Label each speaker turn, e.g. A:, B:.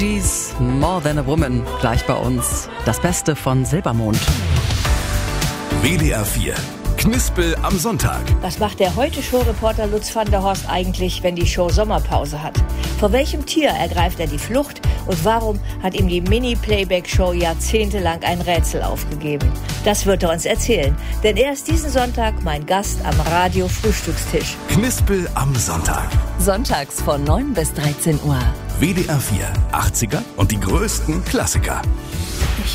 A: She's More Than a Woman, gleich bei uns. Das Beste von Silbermond.
B: WDR 4. Knispel am Sonntag.
C: Was macht der Heute-Show-Reporter Lutz van der Horst eigentlich, wenn die Show Sommerpause hat? Vor welchem Tier ergreift er die Flucht? Und warum hat ihm die Mini-Playback-Show jahrzehntelang ein Rätsel aufgegeben? Das wird er uns erzählen, denn er ist diesen Sonntag mein Gast am Radio-Frühstückstisch.
B: Knispel am Sonntag.
A: Sonntags von 9 bis 13 Uhr.
B: WDR 4. 80er und die größten Klassiker.